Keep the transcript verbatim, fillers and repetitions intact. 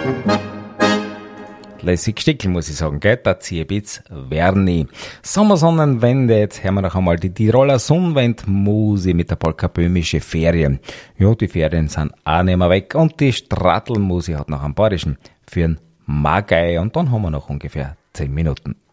Lässig Stickel, muss ich sagen, gell? Da ziehe ich jetzt Verni. Sommersonnenwende, jetzt hören wir noch einmal die Tiroler Sonnenwendmusik mit der Polka Böhmische Ferien. Ja, die Ferien sind auch nicht mehr weg und die Strattelmusik hat noch am Badischen für einen Magei und dann haben wir noch ungefähr zehn Minuten.